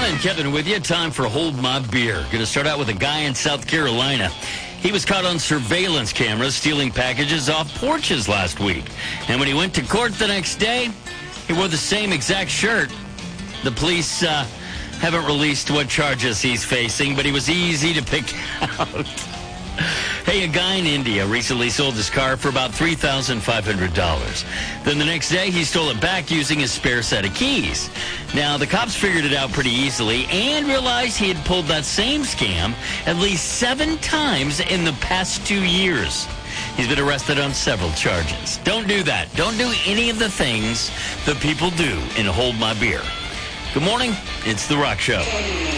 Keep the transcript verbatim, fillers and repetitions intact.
morning, Kevin with you. Time for Hold My Beer. Going to start out with a guy in South Carolina. He was caught on surveillance cameras stealing packages off porches last week. And when he went to court the next day, he wore the same exact shirt. The police uh, haven't released what charges he's facing, but he was easy to pick out. Hey, a guy in India recently sold his car for about three thousand five hundred dollars. Then the next day, he stole it back using his spare set of keys. Now, the cops figured it out pretty easily and realized he had pulled that same scam at least seven times in the past two years. He's been arrested on several charges. Don't do that. Don't do any of the things that people do in Hold My Beer. Good morning. It's The Rock Show.